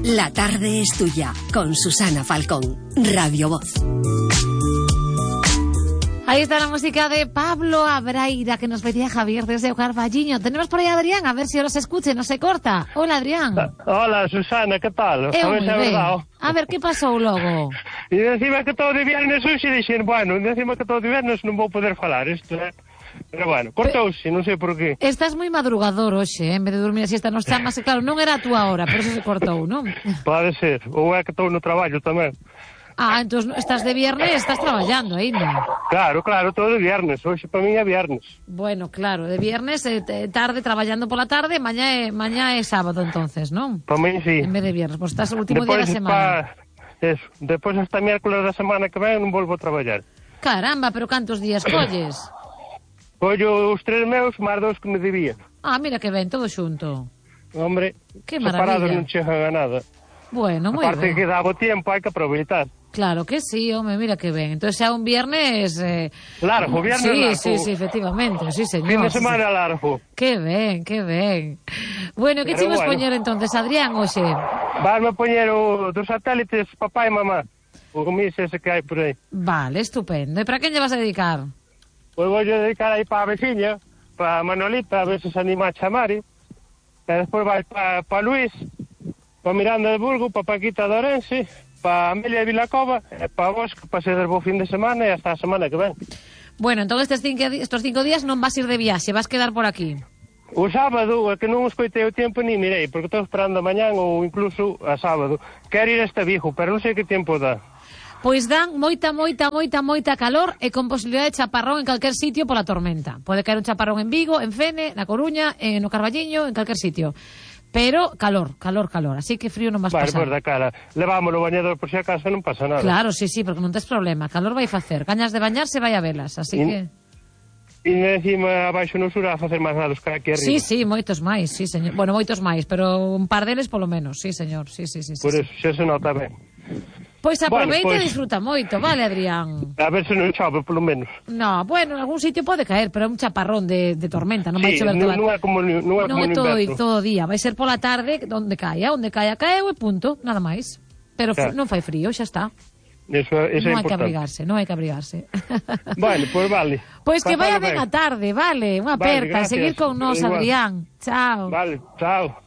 La tarde es tuya, con Susana Falcón, Radio Voz. Ahí está la música de Pablo Abraira, que nos pedía Javier desde O Carballiño. Tenemos por ahí a Adrián, a ver si ahora se escuche, no se corta. Hola, Adrián. Hola, Susana, que tal? A ver, que pasou logo? E encima que todo de viernes hoxe dixen, bueno, encima que todo de viernes non vou poder falar isto, Pero bueno, cortouse, non sei por qué. Estás moi madrugador hoxe, en vez de dormir a siesta nos chamas, e claro, non era a túa hora, por eso se cortou, non? Pode ser, ou é que estou no traballo tamén. Entón estás de viernes, estás traballando aínda. Claro, todo de viernes, hoxe para mí é viernes. Bueno, claro, de viernes, tarde, traballando pola tarde, mañá é sábado entonces, non? Para mí sí. En vez de viernes, pois estás o último día da semana. Eso, depois hasta miércoles da semana que ven non volvo a traballar. Caramba, pero cantos días colles? Collo os 3 meus, máis 2 que me debía. Mira que ben, todo xunto. Hombre, que separados maravilla. Non chegan a nada. Bueno, moi aparte ben. que dá o tempo, hai que aproveitar. Claro que sí, home, mira que ben. Entón xa un viernes... Largo, viernes largo. Sí, efectivamente, sí, señor. Fin de semana largo. Que ben, que ben. Bueno, que chimos poñer entonces, Adrián, hoxe? Vasme poñer dos satélites papá e mamá. O comis ese que hai por aí. Vale, estupendo. E para quen lle vas a dedicar? Pois vou dedicar aí para a veciña, para Manolita, a ver se anima a chamar. E despois vai para Luís, para Miranda de Burgo, para Paquita de Orense, para Amelia de Vilacova, e para vos, que pasedes bo fin de semana e hasta a semana que ven. Bueno, entón estes 5 días non vas ir de viaxe, vas quedar por aquí. O sábado, é que non escoitei o tempo ni mirei, porque estou esperando a mañán ou incluso a sábado. Quero ir a este Vigo, pero non sei que tempo dá. Pois dan moita calor e con posibilidade de chaparrón en calquer sitio pola tormenta. Pode caer un chaparrón en Vigo, en Fene, na Coruña, no Carballiño, en calquer sitio. Pero calor. Así que frío non vas pasar. Vale, pois da cara. Levámoslo o bañador por si acaso non pasa nada. Claro, sí, porque non tes problema. Calor vai facer. Gañas de bañarse vai a velas, así que... E encima abaixo no sur a facer máis nados que aquí arriba. Sí, moitos máis, sí, señor. Bueno, moitos máis, pero un par deles polo menos, sí, señor. Sí. Por eso, xa se nota ben. Pois aproveita e disfruta moito, vale, Adrián? A ver se non chove, polo menos. No, bueno, en algún sitio pode caer, pero é un chaparrón de tormenta, non vai chover toda... non é como no inverno. todo o día, vai ser pola tarde, onde caia caeu e punto, nada máis. Pero non fai frío, xa está. Eso é importante. Non hai que abrigarse. Vale, pois vale. Pois que vaya ben a tarde, vale, unha aperta, seguir con nós, Adrián. Chao. Vale, chao.